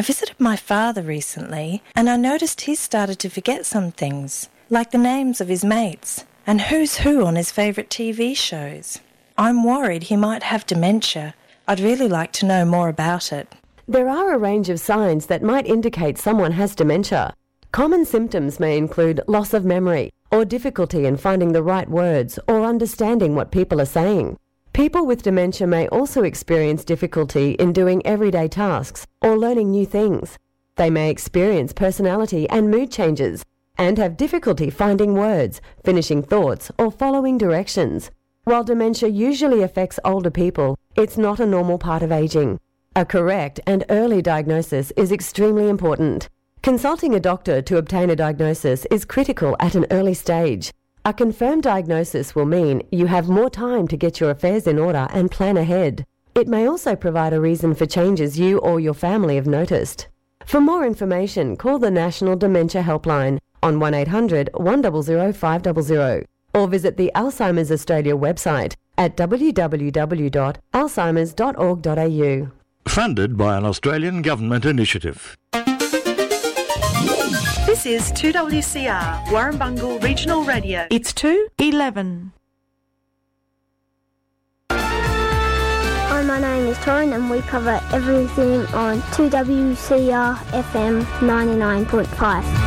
I visited my father recently and I noticed he's started to forget some things, like the names of his mates and who's who on his favourite TV shows. I'm worried he might have dementia. I'd really like to know more about it. There are a range of signs that might indicate someone has dementia. Common symptoms may include loss of memory or difficulty in finding the right words or understanding what people are saying. People with dementia may also experience difficulty in doing everyday tasks or learning new things. They may experience personality and mood changes and have difficulty finding words, finishing thoughts, or following directions. While dementia usually affects older people, it's not a normal part of aging. A correct and early diagnosis is extremely important. Consulting a doctor to obtain a diagnosis is critical at an early stage. A confirmed diagnosis will mean you have more time to get your affairs in order and plan ahead. It may also provide a reason for changes you or your family have noticed. For more information, call the National Dementia Helpline on 1800 100 500 or visit the Alzheimer's Australia website at www.alzheimers.org.au. Funded by an Australian government initiative. This is 2WCR, Warrumbungle Regional Radio. It's 2:11. Hi, my name is Torrin and we cover everything on 2WCR FM 99.5.